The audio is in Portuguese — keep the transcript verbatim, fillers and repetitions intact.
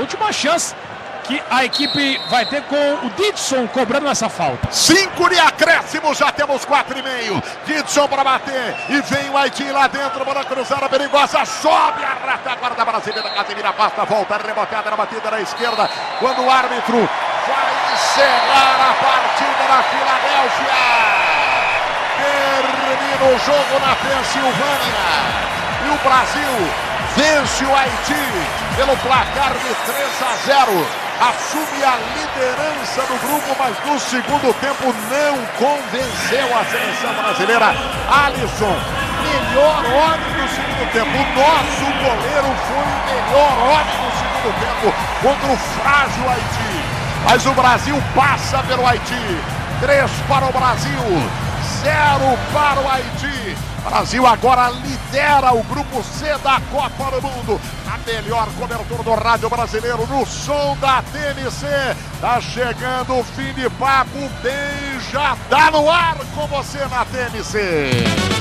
última chance que a equipe vai ter com o Didson cobrando essa falta. Cinco de acréscimo, já temos quatro e meio. Didson para bater e vem o Haiti lá dentro, bola cruzada perigosa, sobe a retaguarda brasileira, Casemiro afasta, volta, rebotada na batida na esquerda, quando o árbitro vai encerrar a partida na Filadélfia. Termina o jogo na Pensilvânia e o Brasil vence o Haiti pelo placar de três a zero. Assume a liderança do grupo, mas no segundo tempo não convenceu a seleção brasileira. Alisson, melhor homem do segundo tempo. O nosso goleiro foi o melhor homem do segundo tempo contra o frágil Haiti. Mas o Brasil passa pelo Haiti. Três para o Brasil, zero para o Haiti. Brasil agora lidera o grupo C da Copa do Mundo. A melhor cobertura do rádio brasileiro no som da T N C. Tá chegando o fim de papo, bem já tá no ar com você na T N C.